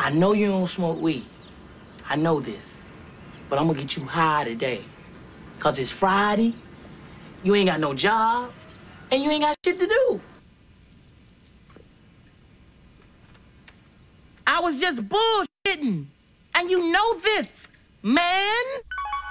I know you don't smoke weed. I know this. But I'm gonna get you high today. Cause it's Friday, you ain't got no job, and you ain't got shit to do. I was just bullshitting. And you know this, man.